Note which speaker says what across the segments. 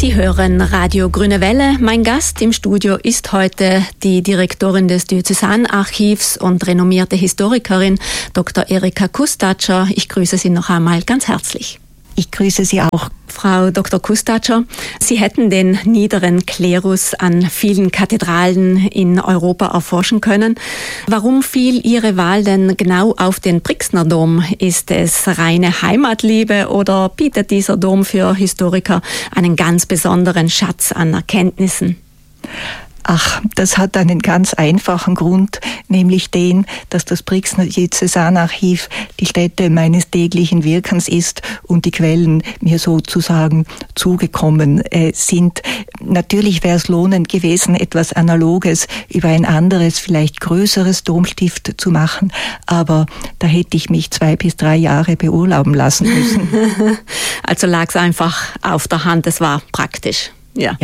Speaker 1: Sie hören Radio Grüne Welle. Mein Gast im Studio ist heute die Direktorin des Diözesanarchivs und renommierte Historikerin Dr. Erika Kustatscher. Ich grüße Sie noch einmal ganz herzlich.
Speaker 2: Ich grüße Sie auch.
Speaker 1: Frau Dr. Kustatscher, Sie hätten den niederen Klerus an vielen Kathedralen in Europa erforschen können. Warum fiel Ihre Wahl denn genau auf den Brixner Dom? Ist es reine Heimatliebe oder bietet dieser Dom für Historiker einen ganz besonderen Schatz an Erkenntnissen?
Speaker 2: Ach, das hat einen ganz einfachen Grund, nämlich den, dass das Brixner Diözesanarchiv die Stätte meines täglichen Wirkens ist und die Quellen mir sozusagen zugekommen sind. Natürlich wäre es lohnend gewesen, etwas Analoges über ein anderes, vielleicht größeres Domstift zu machen, aber da hätte ich mich 2 bis 3 Jahre beurlauben lassen müssen.
Speaker 1: Also lag es einfach auf der Hand, es war praktisch. Ja.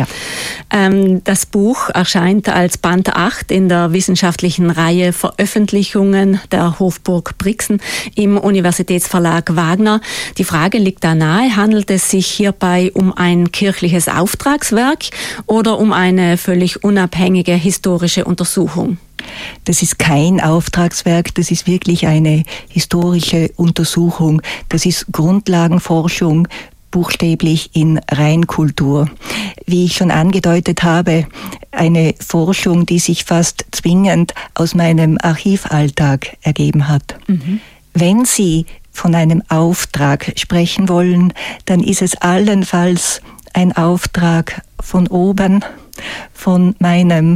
Speaker 1: Das Buch erscheint als Band 8 in der wissenschaftlichen Reihe Veröffentlichungen der Hofburg Brixen im Universitätsverlag Wagner. Die Frage liegt da nahe, handelt es sich hierbei um ein kirchliches Auftragswerk oder um eine völlig unabhängige historische Untersuchung?
Speaker 2: Das ist kein Auftragswerk, das ist wirklich eine historische Untersuchung. Das ist Grundlagenforschung, buchstäblich in Reinkultur. Wie ich schon angedeutet habe, eine Forschung, die sich fast zwingend aus meinem Archivalltag ergeben hat. Mhm. Wenn Sie von einem Auftrag sprechen wollen, dann ist es allenfalls ein Auftrag von oben, von meinem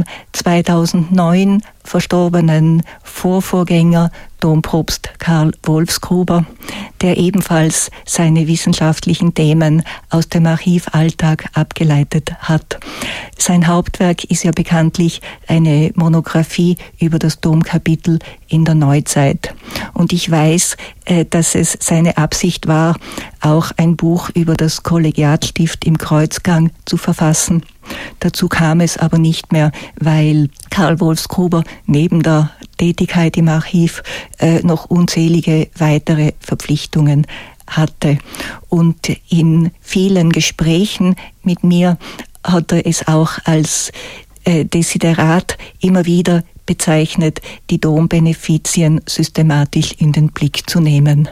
Speaker 2: 2009 verstorbenen Vorvorgänger Dompropst Karl Wolfsgruber, der ebenfalls seine wissenschaftlichen Themen aus dem Archivalltag abgeleitet hat. Sein Hauptwerk ist ja bekanntlich eine Monographie über das Domkapitel in der Neuzeit. Und ich weiß, dass es seine Absicht war, auch ein Buch über das Kollegiatstift im Kreuzgang zu verfassen. Dazu kam es aber nicht mehr, weil Karl Wolfsgruber neben der Tätigkeit im Archiv noch unzählige weitere Verpflichtungen hatte. Und in vielen Gesprächen mit mir hat er es auch als Desiderat immer wieder bezeichnet, die Dombenefizien systematisch in den Blick zu nehmen.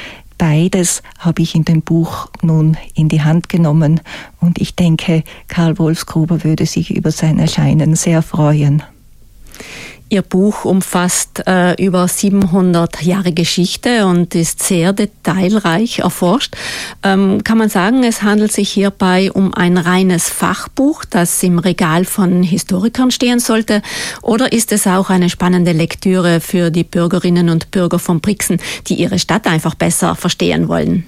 Speaker 2: Beides habe ich in dem Buch nun in die Hand genommen und ich denke, Karl Wolfsgruber würde sich über sein Erscheinen sehr freuen.
Speaker 1: Ihr Buch umfasst über 700 Jahre Geschichte und ist sehr detailreich erforscht. Kann man sagen, es handelt sich hierbei um ein reines Fachbuch, das im Regal von Historikern stehen sollte? Oder ist es auch eine spannende Lektüre für die Bürgerinnen und Bürger von Brixen, die ihre Stadt einfach besser verstehen wollen?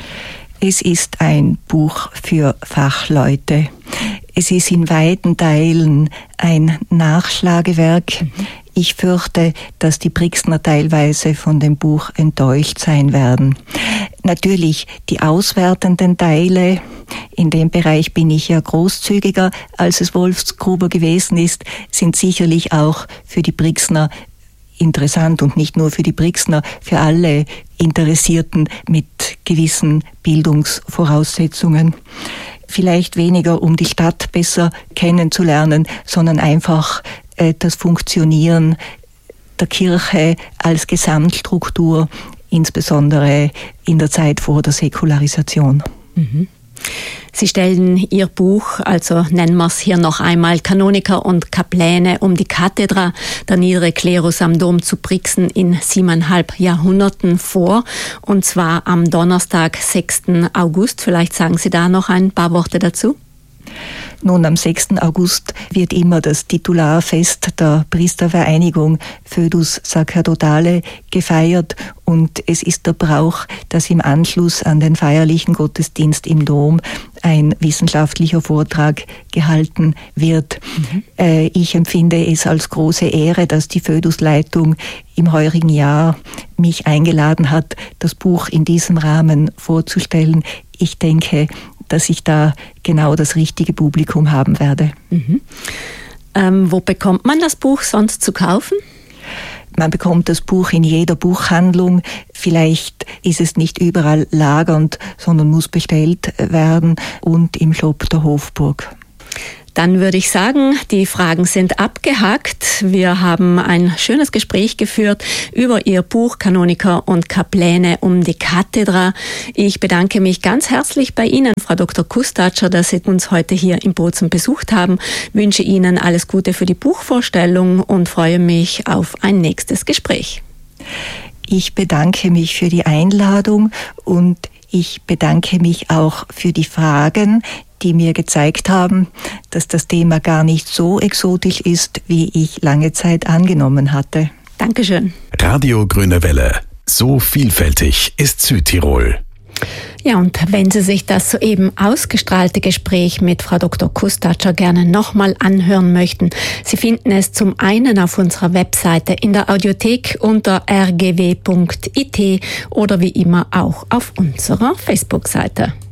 Speaker 2: Es ist ein Buch für Fachleute. Es ist in weiten Teilen ein Nachschlagewerk. Ich fürchte, dass die Brixner teilweise von dem Buch enttäuscht sein werden. Natürlich die auswertenden Teile, in dem Bereich bin ich ja großzügiger, als es Wolfsgruber gewesen ist, sind sicherlich auch für die Brixner interessant und nicht nur für die Brixner, für alle Interessierten mit gewissen Bildungsvoraussetzungen. Vielleicht weniger, um die Stadt besser kennenzulernen, sondern einfach das Funktionieren der Kirche als Gesamtstruktur, insbesondere in der Zeit vor der Säkularisation.
Speaker 1: Mhm. Sie stellen Ihr Buch, also nennen wir es hier noch einmal, Kanoniker und Kapläne um die Kathedra, der niedere Klerus am Dom zu Brixen in 7,5 Jahrhunderten vor, und zwar am Donnerstag, 6. August. Vielleicht sagen Sie da noch ein paar Worte dazu?
Speaker 2: Nun, am 6. August wird immer das Titularfest der Priestervereinigung Foedus Sacerdotale gefeiert und es ist der Brauch, dass im Anschluss an den feierlichen Gottesdienst im Dom ein wissenschaftlicher Vortrag gehalten wird. Ich empfinde es als große Ehre, dass die Foedus-Leitung im heurigen Jahr mich eingeladen hat, das Buch in diesem Rahmen vorzustellen. Ich denke, dass ich da genau das richtige Publikum haben werde.
Speaker 1: Wo bekommt man das Buch sonst zu kaufen?
Speaker 2: Man bekommt das Buch in jeder Buchhandlung. Vielleicht ist es nicht überall lagernd, sondern muss bestellt werden und im Shop der Hofburg.
Speaker 1: Dann würde ich sagen, die Fragen sind abgehakt. Wir haben ein schönes Gespräch geführt über Ihr Buch Kanoniker und Kapläne um die Kathedra. Ich bedanke mich ganz herzlich bei Ihnen, Frau Dr. Kustatscher, dass Sie uns heute hier in Bozen besucht haben. Wünsche Ihnen alles Gute für die Buchvorstellung und freue mich auf ein nächstes Gespräch.
Speaker 2: Ich bedanke mich für die Einladung und ich bedanke mich auch für die Fragen, die mir gezeigt haben, dass das Thema gar nicht so exotisch ist, wie ich lange Zeit angenommen hatte.
Speaker 1: Dankeschön.
Speaker 3: Radio Grüne Welle. So vielfältig ist Südtirol.
Speaker 1: Ja, und wenn Sie sich das soeben ausgestrahlte Gespräch mit Frau Dr. Kustatscher gerne nochmal anhören möchten, Sie finden es zum einen auf unserer Webseite in der Audiothek unter rgw.it oder wie immer auch auf unserer Facebook-Seite.